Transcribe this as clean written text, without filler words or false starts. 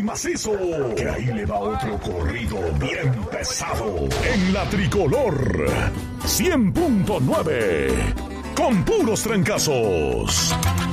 macizo, que ahí le va otro corrido bien pesado. En la Tricolor 100.9, con puros trancazos.